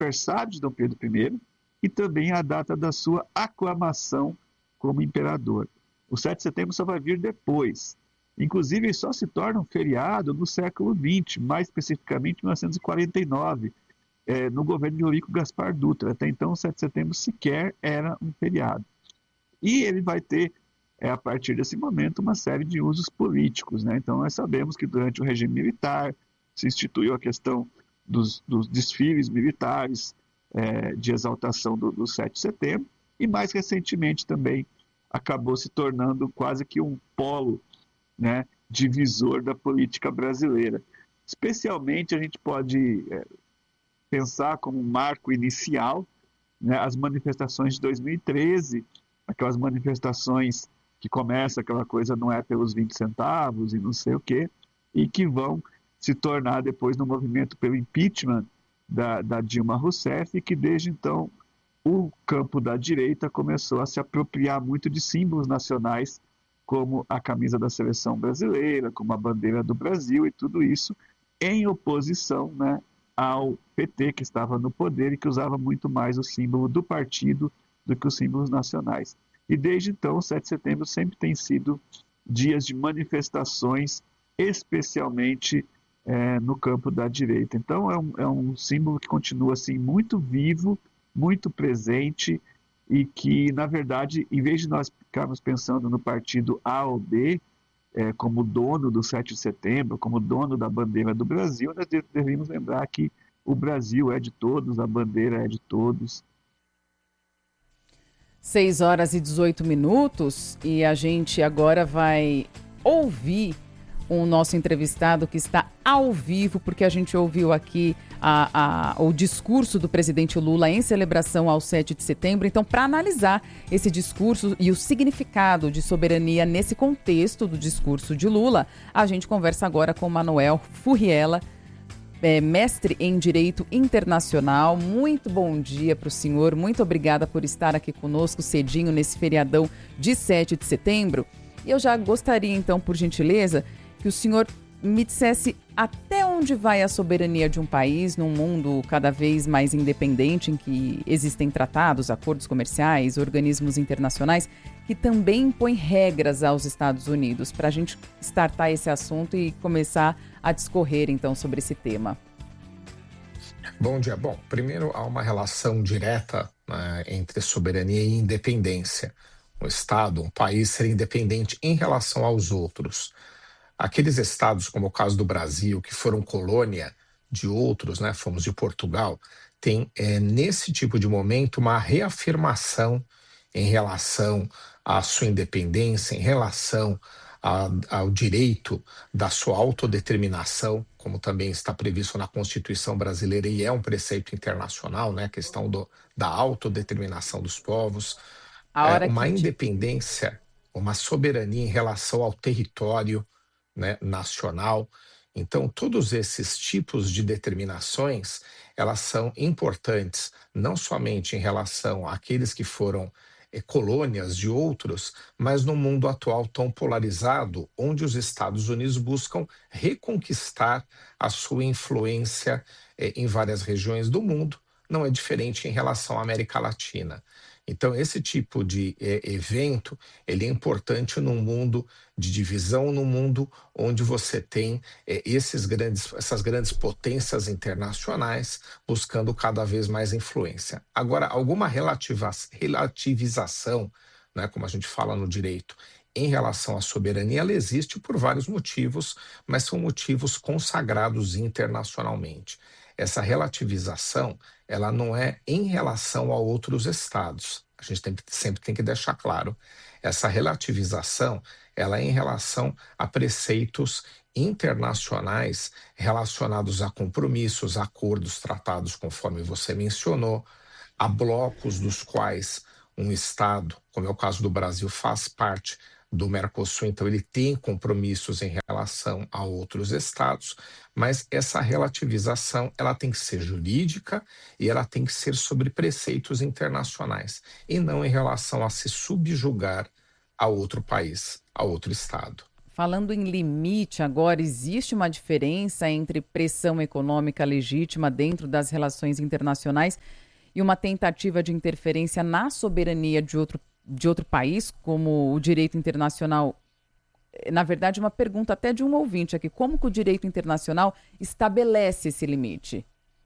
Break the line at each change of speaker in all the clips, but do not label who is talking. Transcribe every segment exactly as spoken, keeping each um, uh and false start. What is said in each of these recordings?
aniversário de Dom Pedro I e também a data da sua aclamação como imperador. O sete de setembro só vai vir depois. Inclusive, ele só se torna um feriado no século vinte, mais especificamente em mil novecentos e quarenta e nove, é, no governo de Eurico Gaspar Dutra. Até então, o sete de setembro sequer era um feriado. E ele vai ter, é, a partir desse momento, uma série de usos políticos, né? Então, nós sabemos que durante o regime militar se instituiu a questão dos, dos desfiles militares, é, de exaltação do, do sete de setembro, e mais recentemente também acabou se tornando quase que um polo, né, divisor da política brasileira. Especialmente a gente pode é, pensar como um marco inicial, né, as manifestações de dois mil e treze, aquelas manifestações que começa aquela coisa não é pelos vinte centavos e não sei o quê, e que vão se tornar depois no movimento pelo impeachment da, da Dilma Rousseff, e que desde então o campo da direita começou a se apropriar muito de símbolos nacionais, como a camisa da seleção brasileira, como a bandeira do Brasil e tudo isso, em oposição, né, ao P T, que estava no poder e que usava muito mais o símbolo do partido do que os símbolos nacionais. E desde então, o sete de setembro sempre tem sido dias de manifestações, especialmente é, no campo da direita. Então, é um, é um símbolo que continua assim, muito vivo, muito presente, e que, na verdade, em vez de nós ficarmos pensando no partido A ou B, é, como dono do sete de setembro, como dono da bandeira do Brasil, nós deveríamos lembrar que o Brasil é de todos, a bandeira é de todos.
seis horas e dezoito minutos, e a gente agora vai ouvir o nosso entrevistado que está ao vivo, porque a gente ouviu aqui a, a, o discurso do presidente Lula em celebração ao sete de setembro. Então, para analisar esse discurso e o significado de soberania nesse contexto do discurso de Lula, a gente conversa agora com Manuel Furriela, é, mestre em Direito Internacional. Muito bom dia para o senhor, muito obrigada por estar aqui conosco cedinho nesse feriadão de sete de setembro. E eu já gostaria, então, por gentileza, que o senhor me dissesse até onde vai a soberania de um país num mundo cada vez mais independente, em que existem tratados, acordos comerciais, organismos internacionais que também impõem regras aos Estados Unidos, para a gente startar esse assunto e começar a discorrer, então, sobre esse tema.
Bom dia. Bom, primeiro há uma relação direta, né, entre soberania e independência. Um Estado, um país ser independente em relação aos outros. Aqueles estados, como o caso do Brasil, que foram colônia de outros, né, fomos de Portugal, tem é, nesse tipo de momento uma reafirmação em relação à sua independência, em relação a, ao direito da sua autodeterminação, como também está previsto na Constituição brasileira e é um preceito internacional, né, a questão do, da autodeterminação dos povos, é, uma
que...
independência, uma soberania em relação ao território, né, nacional. Então, todos esses tipos de determinações, elas são importantes, não somente em relação àqueles que foram eh, colônias de outros, mas no mundo atual tão polarizado, onde os Estados Unidos buscam reconquistar a sua influência eh, em várias regiões do mundo. Não é diferente em relação à América Latina. Então, esse tipo de eh, evento, ele é importante num mundo de divisão, num mundo onde você tem eh, esses grandes, essas grandes potências internacionais buscando cada vez mais influência. Agora, alguma relativa, relativização, né, como a gente fala no direito, em relação à soberania, ela existe por vários motivos, mas são motivos consagrados internacionalmente. Essa relativização, ela não é em relação a outros estados. A gente tem, sempre tem que deixar claro. Essa relativização, ela é em relação a preceitos internacionais relacionados a compromissos, acordos, tratados, conforme você mencionou, a blocos dos quais um estado, como é o caso do Brasil, faz parte do Mercosul, então ele tem compromissos em relação a outros estados, mas essa relativização ela tem que ser jurídica e ela tem que ser sobre preceitos internacionais e não em relação a se subjugar a outro país, a outro estado.
Falando em limite agora, existe uma diferença entre pressão econômica legítima dentro das relações internacionais e uma tentativa de interferência na soberania de outro, de outro país, como o direito internacional? Na verdade, uma pergunta até de um ouvinte aqui. Como que o direito internacional estabelece esse limite?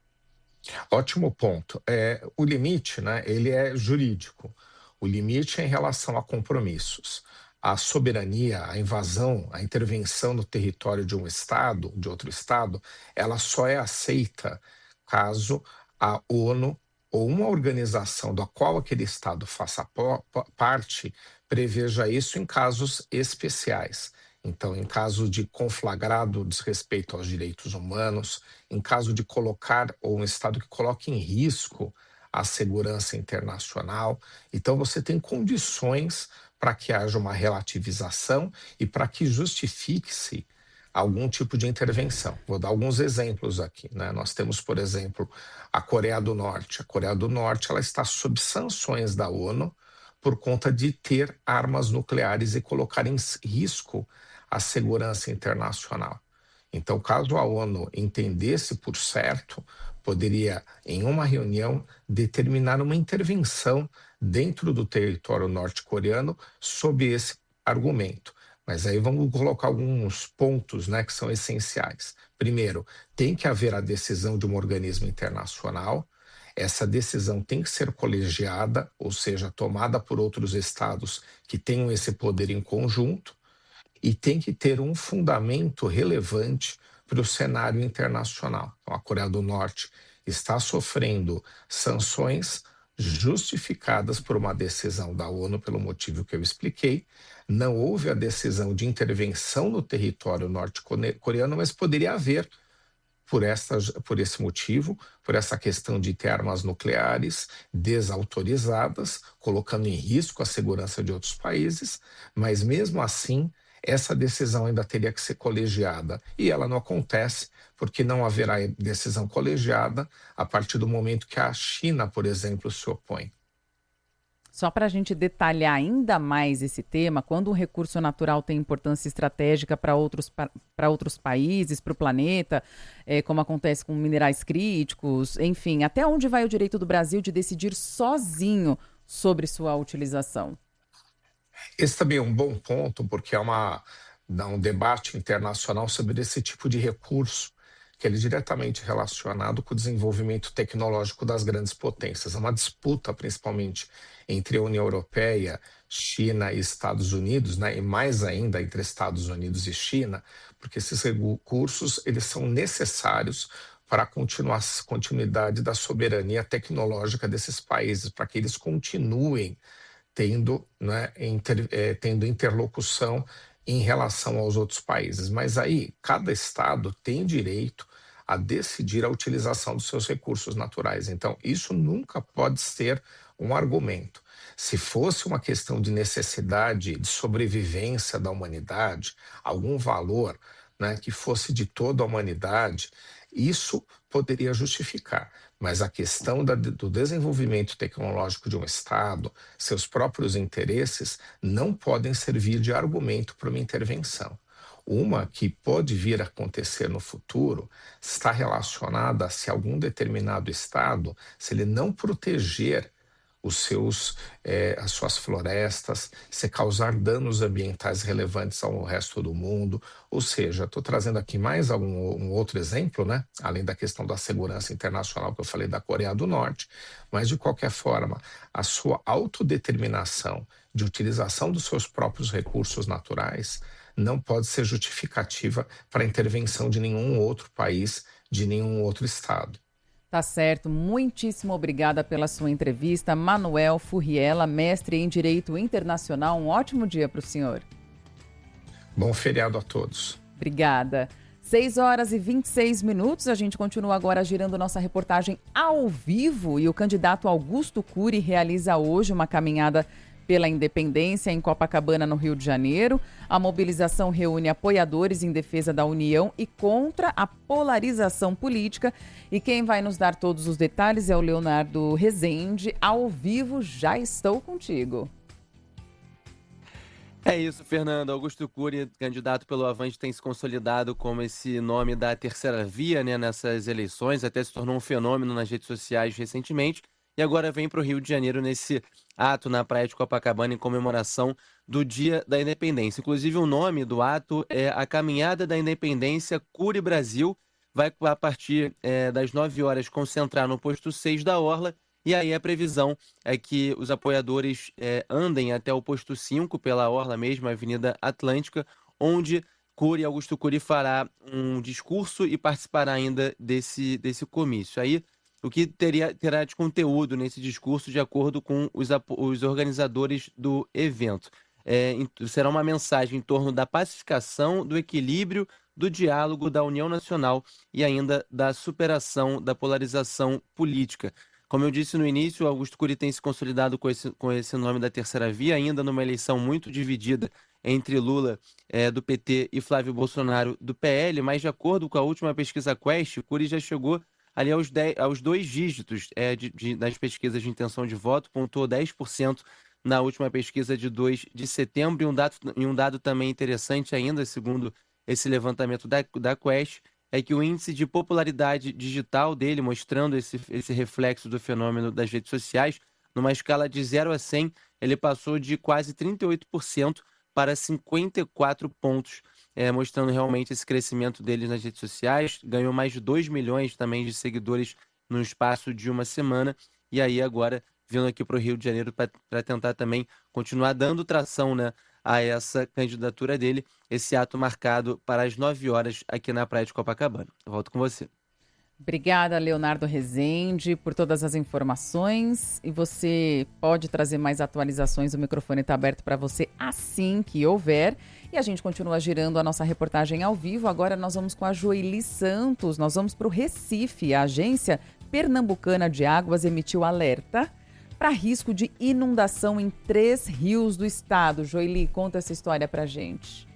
Ótimo ponto. É, o limite, né, ele é jurídico. O limite é em relação a compromissos. A soberania, a invasão, a intervenção no território de um Estado, de outro Estado, ela só é aceita caso a ONU ou uma organização da qual aquele Estado faça parte preveja isso em casos especiais. Então, em caso de conflagrado desrespeito aos direitos humanos, em caso de colocar, ou um Estado que coloque em risco a segurança internacional. Então, você tem condições para que haja uma relativização e para que justifique-se algum tipo de intervenção. Vou dar alguns exemplos aqui, né? Nós temos, por exemplo, a Coreia do Norte. A Coreia do Norte ela está sob sanções da ONU por conta de ter armas nucleares e colocar em risco a segurança internacional. Então, caso a ONU entendesse por certo, poderia, em uma reunião, determinar uma intervenção dentro do território norte-coreano sob esse argumento. Mas aí vamos colocar alguns pontos, né, que são essenciais. Primeiro, tem que haver a decisão de um organismo internacional. Essa decisão tem que ser colegiada, ou seja, tomada por outros estados que tenham esse poder em conjunto, e tem que ter um fundamento relevante para o cenário internacional. Então, a Coreia do Norte está sofrendo sanções justificadas por uma decisão da ONU, pelo motivo que eu expliquei. Não houve a decisão de intervenção no território norte-coreano, mas poderia haver, por, essa, por esse motivo, por essa questão de ter armas nucleares desautorizadas, colocando em risco a segurança de outros países, mas mesmo assim, essa decisão ainda teria que ser colegiada. E ela não acontece porque não haverá decisão colegiada a partir do momento que a China, por exemplo, se opõe.
Só para a gente detalhar ainda mais esse tema, quando um recurso natural tem importância estratégica para outros, para outros países, para o planeta, é, como acontece com minerais críticos, enfim, até onde vai o direito do Brasil de decidir sozinho sobre sua utilização?
Esse também é um bom ponto, porque é uma, um debate internacional sobre esse tipo de recurso, que ele é diretamente relacionado com o desenvolvimento tecnológico das grandes potências. É uma disputa, principalmente, entre a União Europeia, China e Estados Unidos, né? E mais ainda entre Estados Unidos e China, porque esses recursos eles são necessários para a continuidade da soberania tecnológica desses países, para que eles continuem tendo, né, inter, é, tendo interlocução em relação aos outros países. Mas aí, cada estado tem direito a decidir a utilização dos seus recursos naturais. Então, isso nunca pode ser um argumento. Se fosse uma questão de necessidade, de sobrevivência da humanidade, algum valor, né, que fosse de toda a humanidade, isso poderia justificar. Mas a questão da, do desenvolvimento tecnológico de um Estado, seus próprios interesses, não podem servir de argumento para uma intervenção. Uma que pode vir a acontecer no futuro está relacionada a se algum determinado Estado, se ele não proteger os seus, eh, as suas florestas, se causar danos ambientais relevantes ao resto do mundo. Ou seja, estou trazendo aqui mais algum, um outro exemplo, né? Além da questão da segurança internacional que eu falei da Coreia do Norte, mas de qualquer forma, a sua autodeterminação de utilização dos seus próprios recursos naturais não pode ser justificativa para a intervenção de nenhum outro país, de nenhum outro Estado.
Tá certo. Muitíssimo obrigada pela sua entrevista. Manuel Furriela, mestre em Direito Internacional. Um ótimo dia para o senhor.
Bom feriado a todos.
Obrigada. seis horas e vinte e seis minutos. A gente continua agora girando nossa reportagem ao vivo. E o candidato Augusto Cury realiza hoje uma caminhada pela independência em Copacabana, no Rio de Janeiro. A mobilização reúne apoiadores em defesa da União e contra a polarização política. E quem vai nos dar todos os detalhes é o Leonardo Rezende. Ao vivo, já estou contigo.
É isso, Fernando. Augusto Cury, candidato pelo Avante, tem se consolidado como esse nome da terceira via, né, nessas eleições, até se tornou um fenômeno nas redes sociais recentemente, e agora vem para o Rio de Janeiro nesse ato na Praia de Copacabana em comemoração do Dia da Independência. Inclusive, o nome do ato é a Caminhada da Independência Cury Brasil. Vai, a partir é, das nove horas, concentrar no posto seis da Orla. E aí a previsão é que os apoiadores é, andem até o posto cinco, pela Orla mesmo, a Avenida Atlântica, onde Cury, Augusto Cury fará um discurso e participará ainda desse, desse comício. Aí, o que teria, terá de conteúdo nesse discurso, de acordo com os, os organizadores do evento? É, será uma mensagem em torno da pacificação, do equilíbrio, do diálogo, da união nacional e ainda da superação da polarização política. Como eu disse no início, Augusto Cury tem se consolidado com esse, com esse nome da terceira via, ainda numa eleição muito dividida entre Lula, é, do P T, e Flávio Bolsonaro, do P L, mas de acordo com a última pesquisa Quest, Cury já chegou ali aos, dez, aos dois dígitos é, de, de, das pesquisas de intenção de voto, pontuou dez por cento na última pesquisa de dois de setembro, e um dado, e um dado também interessante ainda, segundo esse levantamento da, da Quest, é que o índice de popularidade digital dele, mostrando esse, esse reflexo do fenômeno das redes sociais, numa escala de zero a cem, ele passou de quase trinta e oito por cento para cinquenta e quatro pontos, é, mostrando realmente esse crescimento dele nas redes sociais. Ganhou mais de dois milhões também de seguidores no espaço de uma semana, e aí agora vindo aqui para o Rio de Janeiro para tentar também continuar dando tração, né, a essa candidatura dele, esse ato marcado para as nove horas aqui na Praia de Copacabana. Eu volto com você.
Obrigada, Leonardo Rezende, por todas as informações. E você pode trazer mais atualizações, o microfone está aberto para você assim que houver. E a gente continua girando a nossa reportagem ao vivo. Agora nós vamos com a Joeli Santos, nós vamos para o Recife. A Agência Pernambucana de Águas emitiu alerta para risco de inundação em três rios do estado. Joeli, conta essa história para a gente.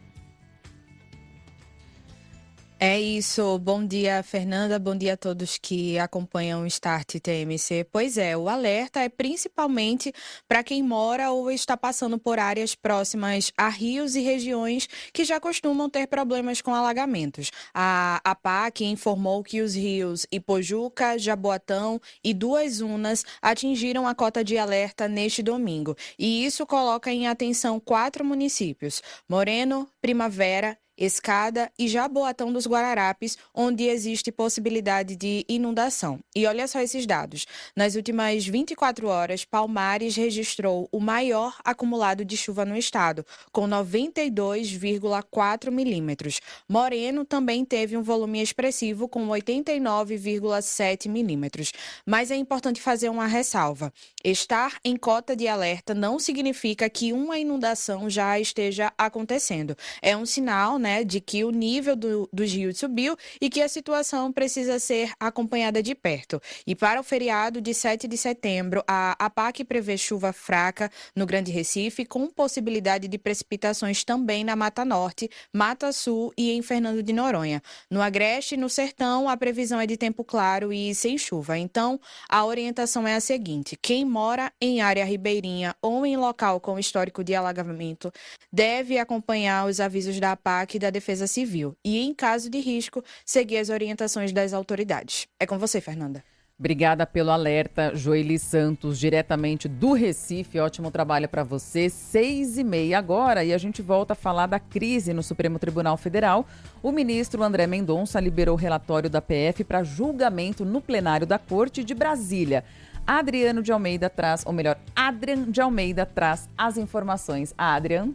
É isso. Bom dia, Fernanda. Bom dia a todos que acompanham o Start T M C. Pois é, o alerta é principalmente para quem mora ou está passando por áreas próximas a rios e regiões que já costumam ter problemas com alagamentos. A APAC informou que os rios Ipojuca, Jaboatão e Duas Unas atingiram a cota de alerta neste domingo. E isso coloca em atenção quatro municípios: Moreno, Primavera, Escada e Jaboatão dos Guararapes, onde existe possibilidade de inundação. E olha só esses dados. Nas últimas vinte e quatro horas, Palmares registrou o maior acumulado de chuva no estado, com noventa e dois vírgula quatro milímetros. Moreno também teve um volume expressivo, com oitenta e nove vírgula sete milímetros. Mas é importante fazer uma ressalva. Estar em cota de alerta não significa que uma inundação já esteja acontecendo. É um sinal, né, de que o nível do, dos rios subiu e que a situação precisa ser acompanhada de perto. E para o feriado de sete de setembro, a APAC prevê chuva fraca no Grande Recife, com possibilidade de precipitações também na Mata Norte, Mata Sul e em Fernando de Noronha. No Agreste e no Sertão, a previsão é de tempo claro e sem chuva. Então, a orientação é a seguinte: quem mora em área ribeirinha ou em local com histórico de alagamento deve acompanhar os avisos da APAC da Defesa Civil e, em caso de risco, seguir as orientações das autoridades. É com você, Fernanda.
Obrigada pelo alerta, Joeli Santos, diretamente do Recife. Ótimo trabalho para você. Seis e meia agora, e a gente volta a falar da crise no Supremo Tribunal Federal. O ministro André Mendonça liberou o relatório da P F para julgamento no plenário da Corte de Brasília. Adriano de Almeida traz, ou melhor, Adrian de Almeida traz as informações. Adrian.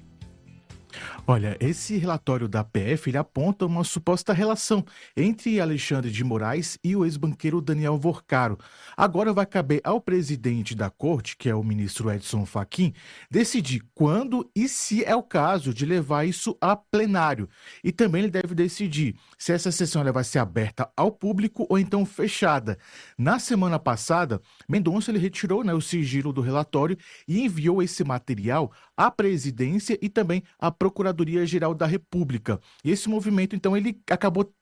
Olha, esse relatório da P F ele aponta uma suposta relação entre Alexandre de Moraes e o ex-banqueiro Daniel Vorcaro. Agora vai caber ao presidente da corte, que é o ministro Edson Fachin, decidir quando e se é o caso de levar isso a plenário. E também ele deve decidir se essa sessão ela vai ser aberta ao público ou então fechada. Na semana passada, Mendonça ele retirou, né, o sigilo do relatório e enviou esse material à presidência e também à Procuradoria-Geral da República. E esse movimento, então, ele acabou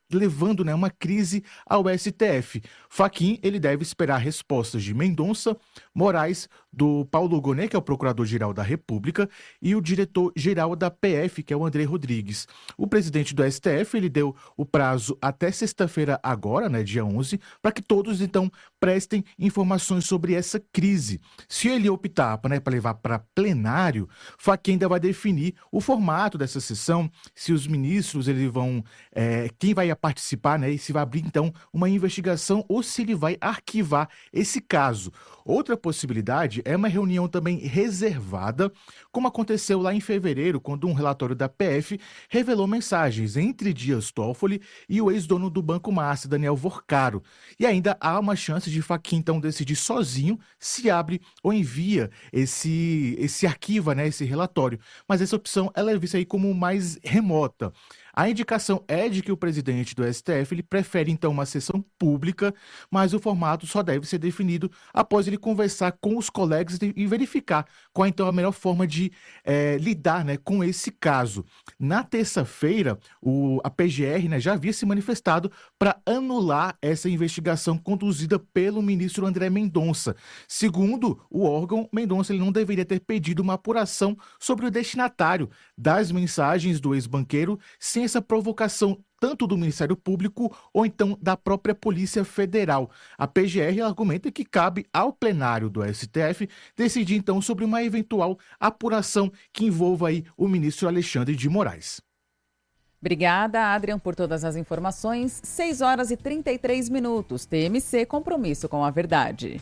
levando, né, uma crise ao S T F. Fachin, ele deve esperar respostas de Mendonça, Moraes, do Paulo Gonet, que é o Procurador-Geral da República, e o diretor-geral da P F, que é o André Rodrigues. O presidente do S T F, ele deu o prazo até sexta-feira agora, né, dia onze, para que todos, então, prestem informações sobre essa crise. Se ele optar, né, para levar para plenário, Fachin ainda vai definir o formato dessa sessão, se os ministros eles vão, é, quem vai participar, né, e se vai abrir então uma investigação ou se ele vai arquivar esse caso. Outra possibilidade é uma reunião também reservada, como aconteceu lá em fevereiro, quando um relatório da P F revelou mensagens entre Dias Toffoli e o ex-dono do Banco Master, Daniel Vorcaro. E ainda há uma chance de Fachin então decidir sozinho se abre ou envia esse, esse arquiva, né, esse relatório. Mas essa opção ela é vista aí como mais remota. A indicação é de que o presidente do S T F ele prefere, então, uma sessão pública, mas o formato só deve ser definido após ele conversar com os colegas e verificar qual, então, a melhor forma de é, lidar, né, com esse caso. Na terça-feira, o, a P G R, né, já havia se manifestado para anular essa investigação conduzida pelo ministro André Mendonça. Segundo o órgão, Mendonça ele não deveria ter pedido uma apuração sobre o destinatário das mensagens do ex-banqueiro sem essa provocação tanto do Ministério Público ou então da própria Polícia Federal. A P G R argumenta que cabe ao plenário do S T F decidir então sobre uma eventual apuração que envolva aí o ministro Alexandre de Moraes.
Obrigada, Adrian, por todas as informações. seis horas e trinta e três minutos. T M C, compromisso com a verdade.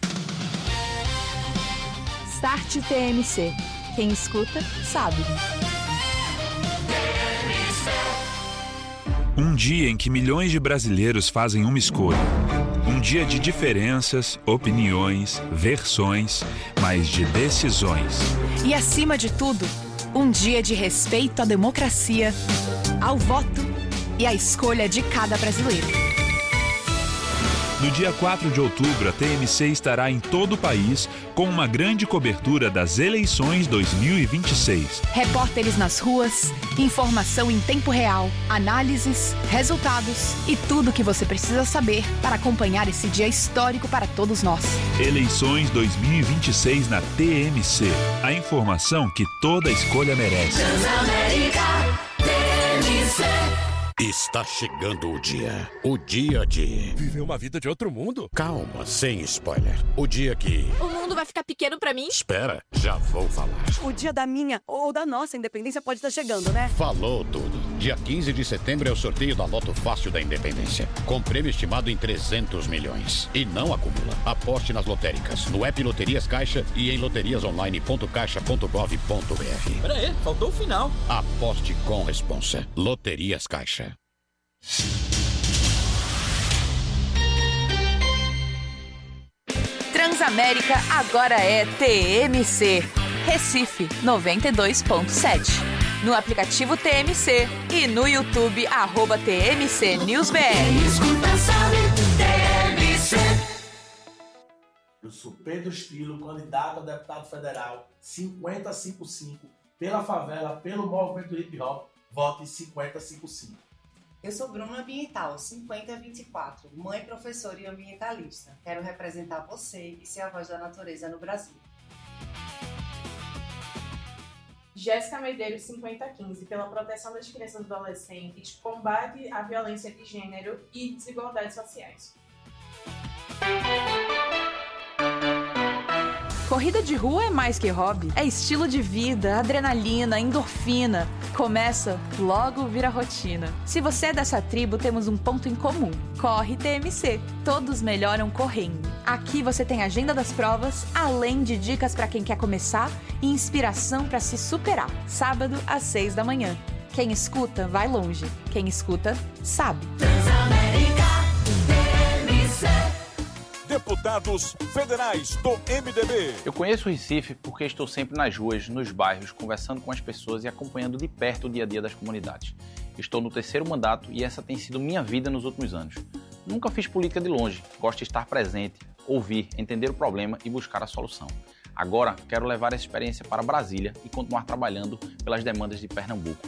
Start T M C. Quem escuta, sabe.
Um dia em que milhões de brasileiros fazem uma escolha. Um dia de diferenças, opiniões, versões, mas de decisões.
E, acima de tudo, um dia de respeito à democracia, ao voto e à escolha de cada brasileiro.
No dia quatro de outubro, a T M C estará em todo o país com uma grande cobertura das eleições dois mil e vinte e seis.
Repórteres nas ruas, informação em tempo real, análises, resultados e tudo o que você precisa saber para acompanhar esse dia histórico para todos nós.
Eleições dois mil e vinte e seis na T M C. A informação que toda escolha merece.
Transamérica, T M C.
Está chegando o dia. O dia de...
viver uma vida de outro mundo?
Calma, sem spoiler. O dia que...
o mundo vai ficar pequeno pra mim?
Espera, já vou falar.
O dia da minha ou da nossa independência pode estar chegando, né?
Falou tudo. Dia quinze de setembro é o sorteio da Loto Fácil da Independência. Com prêmio estimado em trezentos milhões. E não acumula. Aposte nas lotéricas, no app Loterias Caixa e em loterias online ponto caixa ponto gov ponto br.
Pera aí, faltou o final.
Aposte com responsa. Loterias Caixa.
Transamérica agora é T M C. Recife noventa e dois ponto sete. No aplicativo T M C e no YouTube, arroba T M C News B R.
Eu sou Pedro Estilo, candidato a deputado federal cinquenta cinquenta e cinco, pela favela, pelo movimento hip hop, vote cinquenta cinquenta e cinco.
Eu sou Bruna Ambiental, cinquenta vinte e quatro, mãe, professora e ambientalista. Quero representar você e ser a voz da natureza no Brasil.
Jéssica Medeiros, cinquenta quinze, pela proteção das crianças e adolescentes, combate à violência de gênero e desigualdades sociais.
Corrida de rua é mais que hobby, é estilo de vida, adrenalina, endorfina. Começa, logo vira rotina. Se você é dessa tribo, temos um ponto em comum. Corre T M C. Todos melhoram correndo. Aqui você tem a agenda das provas, além de dicas para quem quer começar e inspiração para se superar. Sábado às seis da manhã. Quem escuta, vai longe. Quem escuta, sabe.
Transamérica, T M C.
Deputados federais do M D B.
Eu conheço o Recife porque estou sempre nas ruas, nos bairros, conversando com as pessoas e acompanhando de perto o dia a dia das comunidades. Estou no terceiro mandato e essa tem sido minha vida nos últimos anos. Nunca fiz política de longe, gosto de estar presente, ouvir, entender o problema e buscar a solução. Agora, quero levar essa experiência para Brasília e continuar trabalhando pelas demandas de Pernambuco. Eu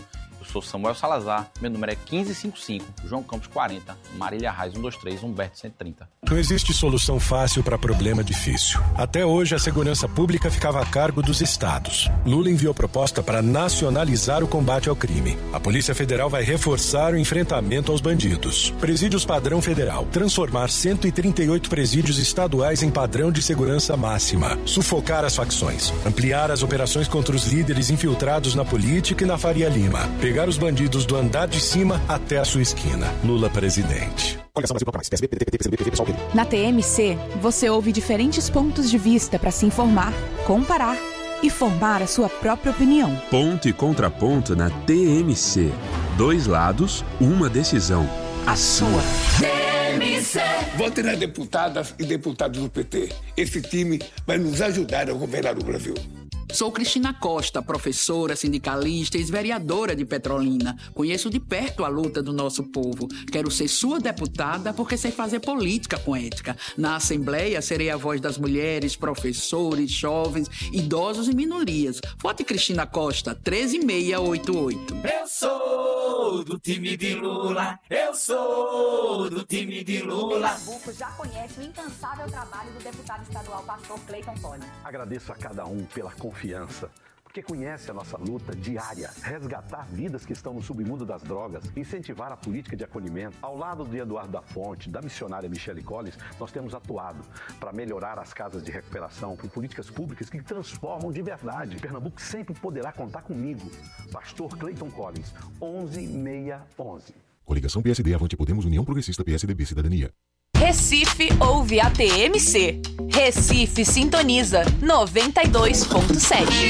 Eu sou Samuel Salazar, meu número é quinze cinquenta e cinco, João Campos quarenta, Marília Reis cento e vinte e três, Humberto cento e trinta.
Não existe solução fácil para problema difícil. Até hoje, a segurança pública ficava a cargo dos estados. Lula enviou proposta para nacionalizar o combate ao crime. A Polícia Federal vai reforçar o enfrentamento aos bandidos. Presídios padrão federal. Transformar cento e trinta e oito presídios estaduais em padrão de segurança máxima. Sufocar as facções. Ampliar as operações contra os líderes infiltrados na política e na Faria Lima. Pegar os bandidos do andar de cima até a sua esquina. Lula presidente.
Na T M C, você ouve diferentes pontos de vista para se informar, comparar e formar a sua própria opinião.
Ponto e contraponto na T M C. Dois lados, uma decisão. A sua.
T M C.
Vote nas deputadas e deputados do P T. Esse time vai nos ajudar a governar o Brasil.
Sou Cristina Costa, professora, sindicalista e ex-vereadora de Petrolina. Conheço de perto a luta do nosso povo. Quero ser sua deputada porque sei fazer política com ética. Na Assembleia, serei a voz das mulheres, professores, jovens, idosos e minorias. Vote Cristina Costa, treze mil seiscentos e oitenta e oito.
Eu sou do time de Lula. Eu sou do time de Lula.
Pernambuco já conhece o incansável trabalho do deputado estadual pastor Cleiton Collins.
Agradeço a cada um pela confiança, porque conhece a nossa luta diária, resgatar vidas que estão no submundo das drogas, incentivar a política de acolhimento. Ao lado de Eduardo da Fonte, da missionária Michele Collins, nós temos atuado para melhorar as casas de recuperação, por políticas públicas que transformam de verdade. Pernambuco sempre poderá contar comigo. Pastor Cleiton Collins, onze mil seiscentos e onze.
Coligação P S D, Avante Podemos, União Progressista, P S D B, Cidadania.
Recife ouve a T M C. Recife sintoniza noventa e dois ponto sete.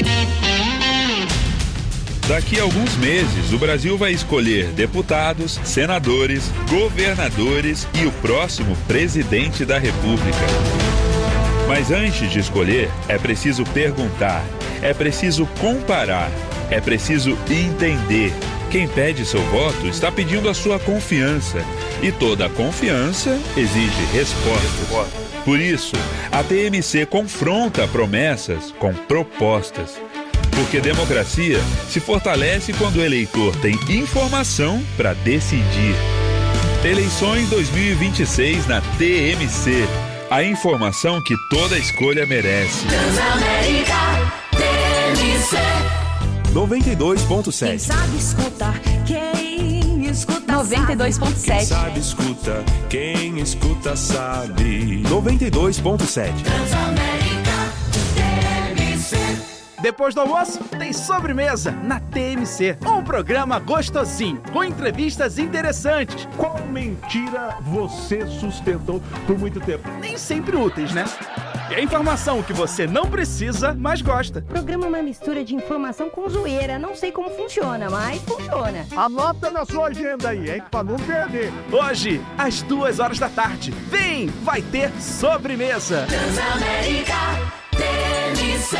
Daqui a alguns meses, o Brasil vai escolher deputados, senadores, governadores e o próximo presidente da República. Mas antes de escolher, é preciso perguntar, é preciso comparar, é preciso entender. Quem pede seu voto está pedindo a sua confiança. E toda confiança exige respostas. Por isso, a T M C confronta promessas com propostas. Porque democracia se fortalece quando o eleitor tem informação para decidir. Eleições dois mil e vinte e seis na T M C. A informação que toda escolha merece.
Transamérica, T M C.
noventa e dois ponto sete.
Quem sabe escutar, quem escuta
noventa e dois ponto sete.
Quem sabe escuta, quem escuta sabe. noventa e dois ponto sete.
Transamérica, T M C.
Depois do almoço, tem sobremesa na T M C. Um programa gostosinho, com entrevistas interessantes.
Qual mentira você sustentou por muito tempo?
Nem sempre úteis, né? E a informação que você não precisa, mas gosta.
O programa é uma mistura de informação com zoeira. Não sei como funciona, mas funciona.
Anota na sua agenda aí, hein? Pra não perder.
Hoje, às duas horas da tarde. Vem, vai ter sobremesa.
Transamérica, T M C.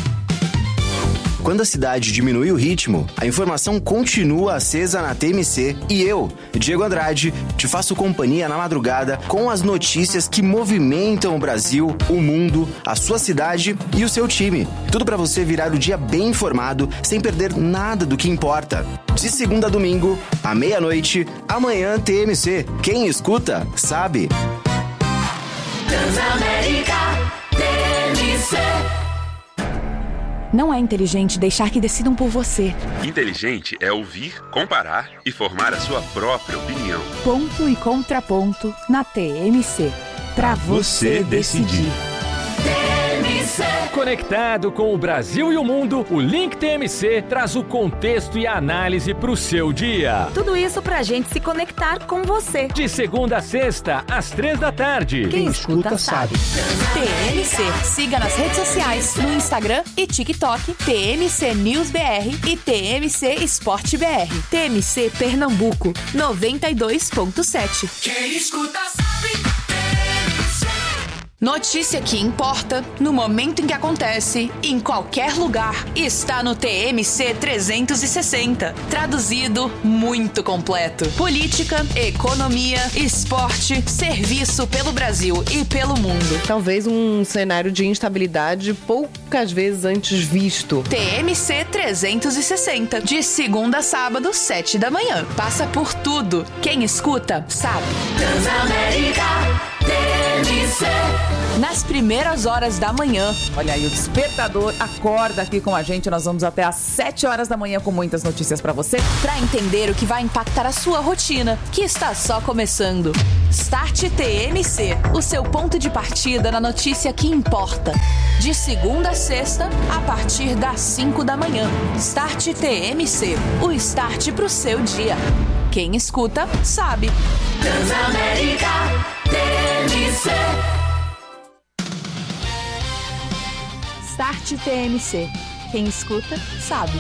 Quando a cidade diminui o ritmo, a informação continua acesa na T M C e eu, Diego Andrade, te faço companhia na madrugada com as notícias que movimentam o Brasil, o mundo, a sua cidade e o seu time. Tudo para você virar o dia bem informado, sem perder nada do que importa. De segunda a domingo, à meia-noite, amanhã T M C. Quem escuta, sabe.
Transamérica, T M C.
Não é inteligente deixar que decidam por você.
Inteligente é ouvir, comparar e formar a sua própria opinião.
Ponto e contraponto na T M C. Pra você decidir.
T M C.
Conectado com o Brasil e o mundo, o Link T M C traz o contexto e a análise pro seu dia.
Tudo isso pra gente se conectar com você.
De segunda a sexta, às três da tarde.
Quem escuta sabe.
T M C. Siga nas redes sociais, no Instagram e TikTok, T M C News B R e T M C Esporte B R. T M C Pernambuco, noventa e dois ponto sete.
Quem escuta sabe.
Notícia que importa, no momento em que acontece, em qualquer lugar, está no T M C trezentos e sessenta. Traduzido, muito completo. Política, economia, esporte, serviço pelo Brasil e pelo mundo.
Talvez um cenário de instabilidade poucas vezes antes visto.
T M C trezentos e sessenta. De segunda a sábado, sete da manhã. Passa por tudo. Quem escuta, sabe.
Transamérica T M C.
Nas primeiras horas da manhã. Olha aí, o despertador acorda aqui com a gente. Nós vamos até às sete horas da manhã com muitas notícias pra você.
Pra entender o que vai impactar a sua rotina, que está só começando. Start T M C, o seu ponto de partida na notícia que importa. De segunda a sexta, a partir das cinco da manhã. Start T M C, o start pro seu dia. Quem escuta, sabe.
Transamérica T M C.
Start T M C. Quem escuta, sabe.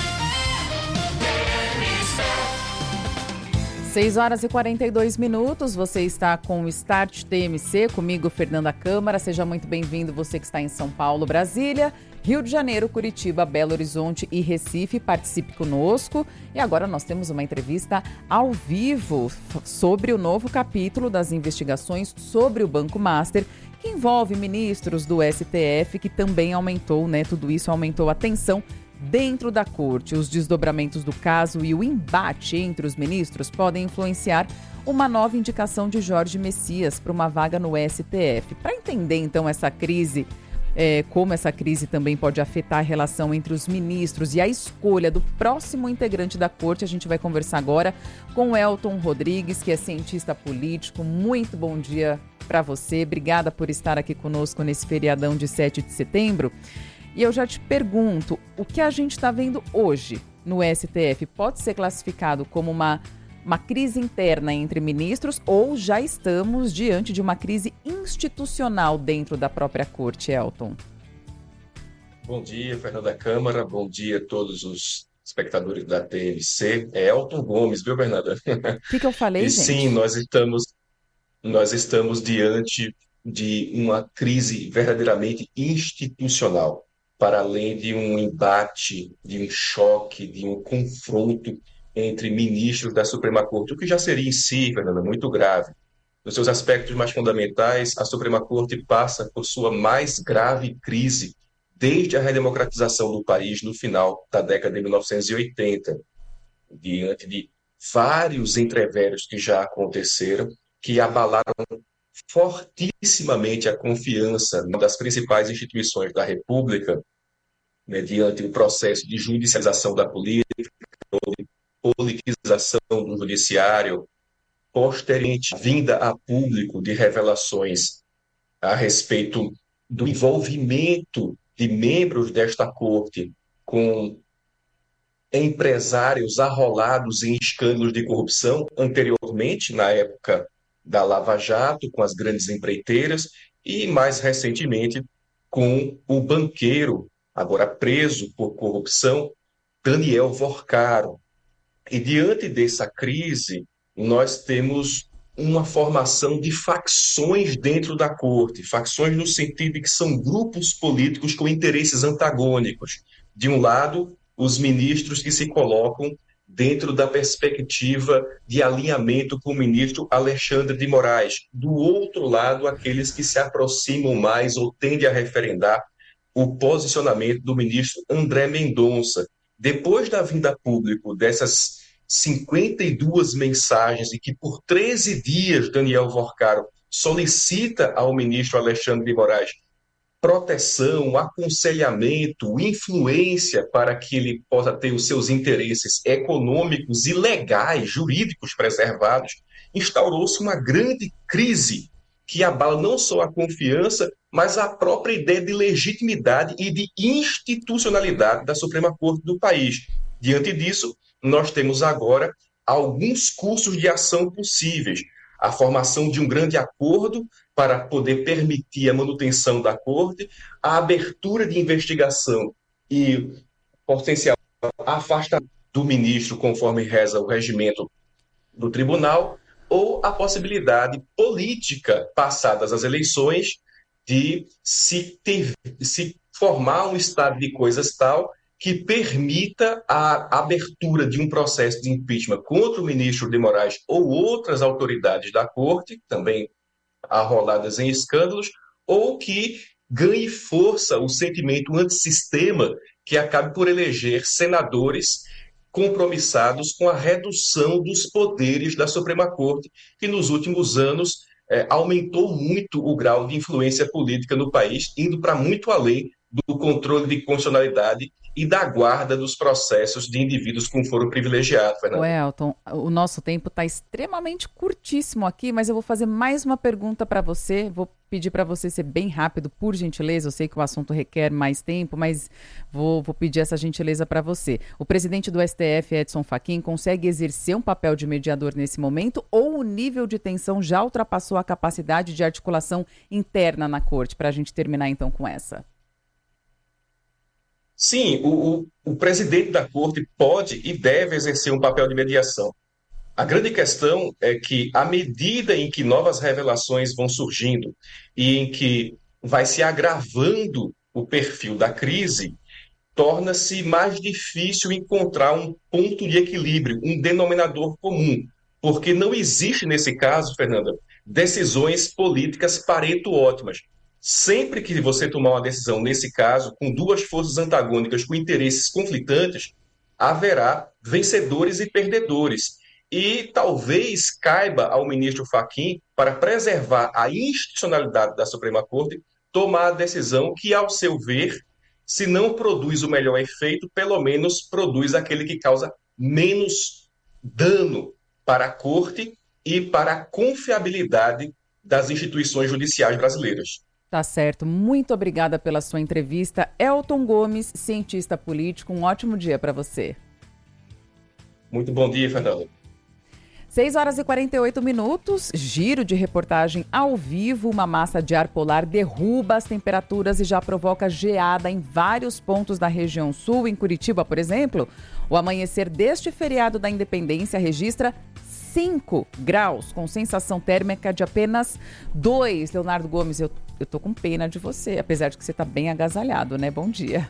seis horas e quarenta e dois minutos, você está com o Start T M C, comigo, Fernanda Câmara. Seja muito bem-vindo, você que está em São Paulo, Brasília, Rio de Janeiro, Curitiba, Belo Horizonte e Recife. Participe conosco. E agora nós temos uma entrevista ao vivo sobre o novo capítulo das investigações sobre o Banco Master, que envolve ministros do S T F, que também aumentou, né? Tudo isso aumentou a tensão dentro da corte. Os desdobramentos do caso e o embate entre os ministros podem influenciar uma nova indicação de Jorge Messias para uma vaga no S T F. Para entender, então, essa crise, é, como essa crise também pode afetar a relação entre os ministros e a escolha do próximo integrante da corte, a gente vai conversar agora com Elton Rodrigues, que é cientista político. Muito bom dia para você. Obrigada por estar aqui conosco nesse feriadão de sete de setembro. E eu já te pergunto, o que a gente está vendo hoje no S T F pode ser classificado como uma, uma crise interna entre ministros ou já estamos diante de uma crise institucional dentro da própria corte, Elton?
Bom dia, Fernanda Câmara. Bom dia a todos os espectadores da T M C. É Elton Gomes, viu, Fernanda?
O que, que eu falei,
e
gente?
Sim, nós estamos, nós estamos diante de uma crise verdadeiramente institucional, para além de um embate, de um choque, de um confronto entre ministros da Suprema Corte, o que já seria em si, Fernanda, muito grave. Nos seus aspectos mais fundamentais, a Suprema Corte passa por sua mais grave crise desde a redemocratização do país no final da década de mil novecentos e oitenta, diante de vários entreveros que já aconteceram, que abalaram fortissimamente a confiança das principais instituições da República, mediante o processo de judicialização da política, de politização do judiciário, posteriormente vinda a público de revelações a respeito do envolvimento de membros desta corte com empresários arrolados em escândalos de corrupção anteriormente, na época da Lava Jato, com as grandes empreiteiras, e mais recentemente com o banqueiro, agora preso por corrupção, Daniel Vorcaro. E diante dessa crise, nós temos uma formação de facções dentro da corte, facções no sentido de que são grupos políticos com interesses antagônicos. De um lado, os ministros que se colocam dentro da perspectiva de alinhamento com o ministro Alexandre de Moraes. Do outro lado, aqueles que se aproximam mais ou tendem a referendar o posicionamento do ministro André Mendonça. Depois da vinda a público dessas cinquenta e duas mensagens e que por treze dias Daniel Vorcaro solicita ao ministro Alexandre de Moraes proteção, aconselhamento, influência para que ele possa ter os seus interesses econômicos e legais, jurídicos preservados, instaurou-se uma grande crise que abala não só a confiança, mas a própria ideia de legitimidade e de institucionalidade da Suprema Corte do país. Diante disso, nós temos agora alguns cursos de ação possíveis. A formação de um grande acordo para poder permitir a manutenção da corte, a abertura de investigação e potencial afastamento do ministro, conforme reza o regimento do tribunal, ou a possibilidade política, passadas as eleições, de se, ter, se formar um estado de coisas tal que permita a abertura de um processo de impeachment contra o ministro de Moraes ou outras autoridades da corte, também arroladas em escândalos, ou que ganhe força o sentimento antissistema que acabe por eleger senadores compromissados com a redução dos poderes da Suprema Corte, que nos últimos anos eh, aumentou muito o grau de influência política no país, indo para muito além do controle de constitucionalidade e da guarda dos processos de indivíduos com foro privilegiado, Fernando.
O Elton, o nosso tempo está extremamente curtíssimo aqui, mas eu vou fazer mais uma pergunta para você. Vou pedir para você ser bem rápido, por gentileza. Eu sei que o assunto requer mais tempo, mas vou, vou pedir essa gentileza para você. O presidente do S T F, Edson Fachin, consegue exercer um papel de mediador nesse momento ou o nível de tensão já ultrapassou a capacidade de articulação interna na corte? Para a gente terminar então com essa.
Sim, o, o, o presidente da corte pode e deve exercer um papel de mediação. A grande questão é que, à medida em que novas revelações vão surgindo e em que vai se agravando o perfil da crise, torna-se mais difícil encontrar um ponto de equilíbrio, um denominador comum, porque não existe, nesse caso, Fernanda, decisões políticas Pareto ótimas. Sempre que você tomar uma decisão, nesse caso, com duas forças antagônicas, com interesses conflitantes, haverá vencedores e perdedores. E talvez caiba ao ministro Fachin, para preservar a institucionalidade da Suprema Corte, tomar a decisão que, ao seu ver, se não produz o melhor efeito, pelo menos produz aquele que causa menos dano para a Corte e para a confiabilidade das instituições judiciais brasileiras.
Tá certo. Muito obrigada pela sua entrevista. Elton Gomes, cientista político. Um ótimo dia para você.
Muito bom dia, Fernando.
seis horas e quarenta e oito minutos, giro de reportagem ao vivo. Uma massa de ar polar derruba as temperaturas e já provoca geada em vários pontos da região sul. Em Curitiba, por exemplo, o amanhecer deste feriado da Independência registra cinco graus, com sensação térmica de apenas dois. Leonardo Gomes, eu, eu tô com pena de você, apesar de que você tá bem agasalhado, né? Bom dia.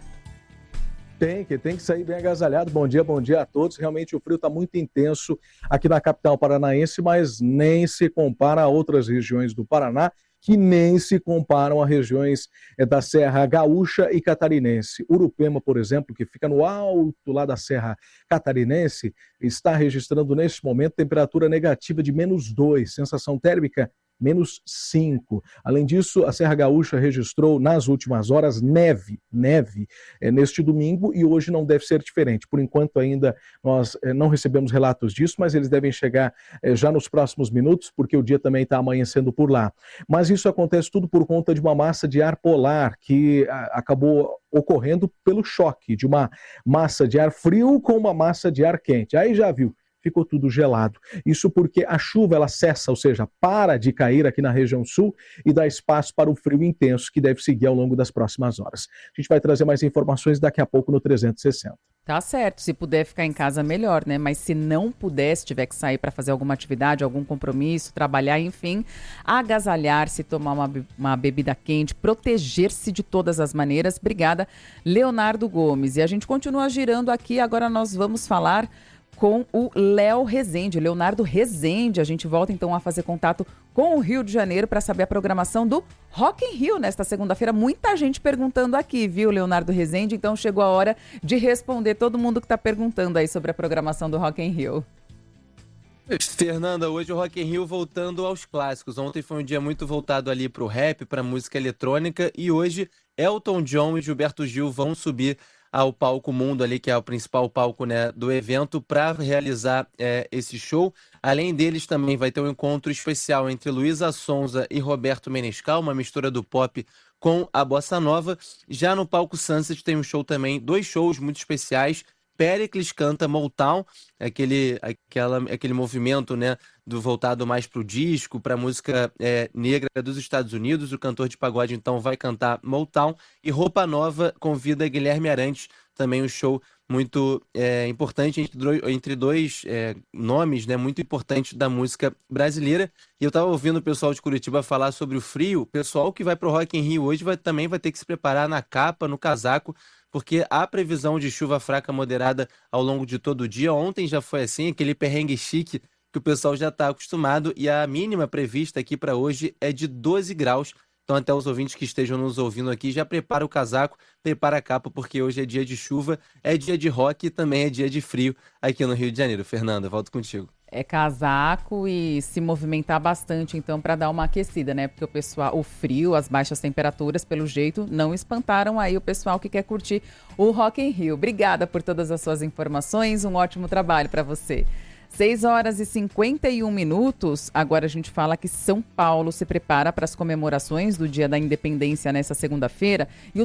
Tem que, tem que sair bem agasalhado. Bom dia, bom dia a todos. Realmente o frio está muito intenso aqui na capital paranaense, mas nem se compara a outras regiões do Paraná, que nem se comparam a regiões é, da Serra Gaúcha e Catarinense. Urupema, por exemplo, que fica no alto lá da Serra Catarinense, está registrando neste momento temperatura negativa de menos dois, sensação térmica menos cinco. Além disso, a Serra Gaúcha registrou nas últimas horas neve, neve é, neste domingo, e hoje não deve ser diferente. Por enquanto ainda nós é, não recebemos relatos disso, mas eles devem chegar é, já nos próximos minutos, porque o dia também está amanhecendo por lá. Mas isso acontece tudo por conta de uma massa de ar polar que a, acabou ocorrendo pelo choque de uma massa de ar frio com uma massa de ar quente. Aí já viu. Ficou tudo gelado. Isso porque a chuva ela cessa, ou seja, para de cair aqui na região sul e dá espaço para o frio intenso que deve seguir ao longo das próximas horas. A gente vai trazer mais informações daqui a pouco no trezentos e sessenta.
Tá certo, se puder ficar em casa melhor, né? Mas se não puder, se tiver que sair para fazer alguma atividade, algum compromisso, trabalhar, enfim, agasalhar-se, tomar uma, uma bebida quente, proteger-se de todas as maneiras. Obrigada, Leonardo Gomes. E a gente continua girando aqui, agora nós vamos falar com o Léo Rezende, Leonardo Rezende. A gente volta então a fazer contato com o Rio de Janeiro para saber a programação do Rock in Rio nesta segunda-feira. Muita gente perguntando aqui, viu, Leonardo Rezende? Então chegou a hora de responder todo mundo que está perguntando aí sobre a programação do Rock in Rio.
Fernanda, hoje o Rock in Rio voltando aos clássicos. Ontem foi um dia muito voltado ali para o rap, para a música eletrônica, e hoje Elton John e Gilberto Gil vão subir ao palco Mundo ali, que é o principal palco, né, do evento, para realizar é, esse show. Além deles, também vai ter um encontro especial entre Luísa Sonza e Roberto Menescal, uma mistura do pop com a bossa nova. Já no palco Sunset tem um show também, dois shows muito especiais. Péricles canta Motown, aquele, aquela, aquele movimento, né, do voltado mais para o disco, para a música é, negra dos Estados Unidos. O cantor de pagode, então, vai cantar Motown. E Roupa Nova convida Guilherme Arantes também um show muito é, importante entre dois, entre dois é, nomes, né, muito importantes da música brasileira. E eu estava ouvindo o pessoal de Curitiba falar sobre o frio. O pessoal que vai para o Rock in Rio hoje vai, também vai ter que se preparar na capa, no casaco, porque há previsão de chuva fraca moderada ao longo de todo o dia. Ontem já foi assim, aquele perrengue chique que o pessoal já está acostumado, e a mínima prevista aqui para hoje é de doze graus. Então até os ouvintes que estejam nos ouvindo aqui, já prepara o casaco, prepara a capa, porque hoje é dia de chuva, é dia de rock e também é dia de frio aqui no Rio de Janeiro. Fernanda, volto contigo.
É casaco e se movimentar bastante, então, para dar uma aquecida, né? Porque o pessoal, o frio, as baixas temperaturas, pelo jeito, não espantaram aí o pessoal que quer curtir o Rock in Rio. Obrigada por todas as suas informações, um ótimo trabalho para você. seis horas e cinquenta e um minutos. Agora a gente fala que São Paulo se prepara para as comemorações do Dia da Independência nessa segunda-feira. E o